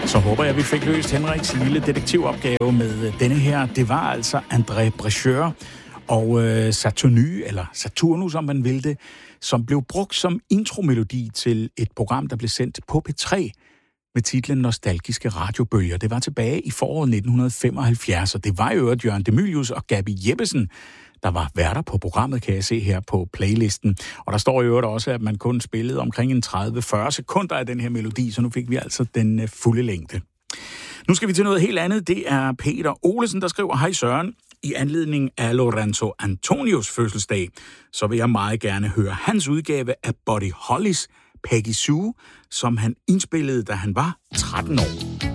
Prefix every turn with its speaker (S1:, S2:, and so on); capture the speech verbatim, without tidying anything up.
S1: Så håber jeg, vi fik løst Henriks lille detektivopgave med denne her. Det var altså André Brecheur og øh, Saturny, eller Saturnus, om man vil det, som blev brugt som intromelodi til et program, der blev sendt på P tre med titlen Nostalgiske radiobølger. Det var tilbage i foråret nitten femoghalvfjerds, og det var jo øvrigt Jørgen de Mylius og Gabi Jeppesen, der var værter på programmet, kan jeg se her på playlisten. Og der står jo også, at man kun spillede omkring en tredive til fyrre sekunder af den her melodi, så nu fik vi altså den fulde længde. Nu skal vi til noget helt andet. Det er Peter Olesen, der skriver: Hej Søren, i anledning af Lorenzo Antonios fødselsdag, så vil jeg meget gerne høre hans udgave af Buddy Hollys Peggy Sue, som han indspillede, da han var tretten år.